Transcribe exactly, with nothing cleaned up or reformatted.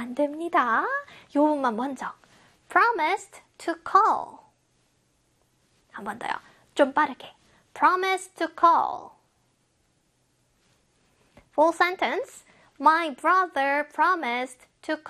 안 됩니다. 요 부분만 먼저. promised to call. 한 번 더요. 좀 빠르게. promised to call. Full sentence. My brother promised to call.